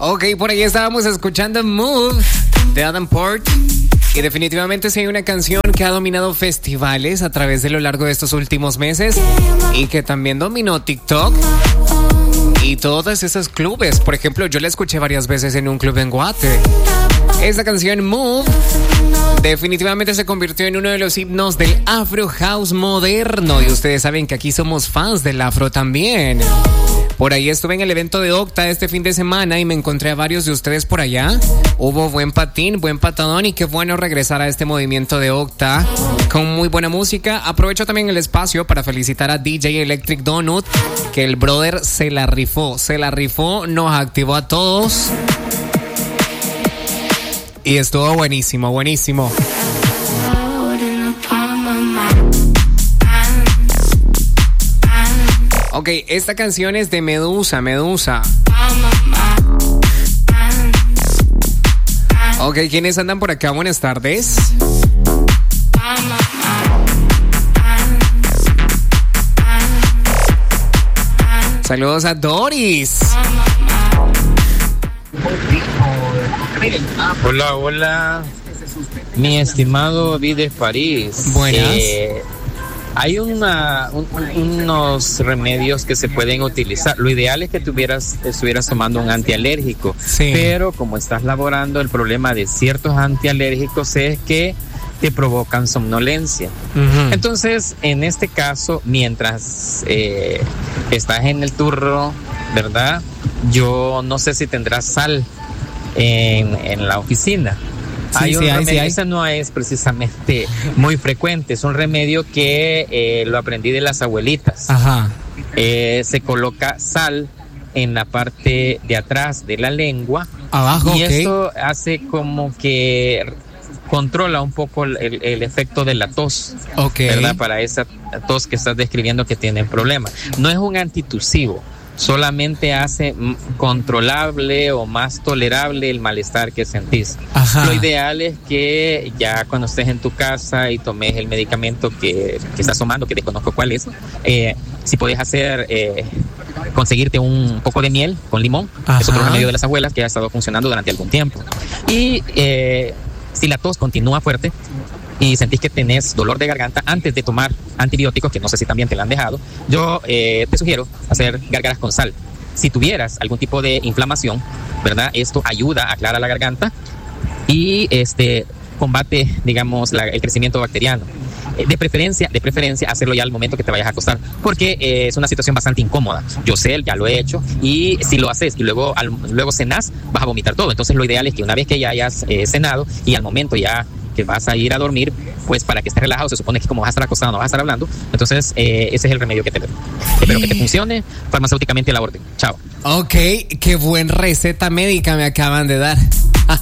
Ok, por ahí estábamos escuchando Move de Adam Port. Y definitivamente sí hay una canción que ha dominado festivales a través de lo largo de estos últimos meses y que también dominó TikTok y todos esos clubes. Por ejemplo, yo la escuché varias veces en un club en Guate. Esta canción Move definitivamente se convirtió en uno de los himnos del Afro House moderno y ustedes saben que aquí somos fans del Afro también. Por ahí estuve en el evento de Octa este fin de semana y me encontré a varios de ustedes por allá. Hubo buen patín, buen patadón y qué bueno regresar a este movimiento de Octa con muy buena música. Aprovecho también el espacio para felicitar a DJ Electric Donut, que el brother se la rifó, nos activó a todos y estuvo buenísimo, buenísimo. Ok, esta canción es de Medusa. Ok, ¿quiénes andan por acá? Buenas tardes. Saludos a Doris. Hola, mi estimado Vides París. Buenas. Hay unos remedios que se pueden utilizar. Lo ideal es que estuvieras tomando un antialérgico. Sí. Pero como estás laborando, el problema de ciertos antialérgicos es que te provocan somnolencia. Uh-huh. Entonces, en este caso, mientras estás en el turno, ¿verdad? Yo no sé si tendrás sal en la oficina. Sí, hay. Ese no es precisamente muy frecuente, es un remedio que lo aprendí de las abuelitas. Ajá. Se coloca sal en la parte de atrás de la lengua. Abajo, y ok. esto hace como que controla un poco el efecto de la tos, Okay. ¿verdad? Para esa tos que estás describiendo que tiene problemas. No es un antitusivo, solamente hace controlable o más tolerable el malestar que sentís. Ajá. Lo ideal es que ya cuando estés en tu casa y tomes el medicamento que estás tomando, que desconozco cuál es, si podés hacer, conseguirte un poco de miel con limón. Ajá. Es otro remedio de las abuelas que ha estado funcionando durante algún tiempo. Y si la tos continúa fuerte y sentís que tenés dolor de garganta antes de tomar antibióticos, que no sé si también te lo han dejado, yo te sugiero hacer gárgaras con sal. Si tuvieras algún tipo de inflamación, ¿verdad? Esto ayuda a aclarar la garganta y combate, digamos, el crecimiento bacteriano. De preferencia hacerlo ya al momento que te vayas a acostar, porque es una situación bastante incómoda. Yo sé, ya lo he hecho, y si lo haces y luego cenás, vas a vomitar todo. Entonces lo ideal es que una vez que ya hayas cenado y al momento ya que vas a ir a dormir, pues para que estés relajado, se supone que como vas a estar acostado no vas a estar hablando, entonces ese es el remedio que te doy. Espero que te funcione farmacéuticamente a la orden. Chao. Ok, qué buen receta médica me acaban de dar.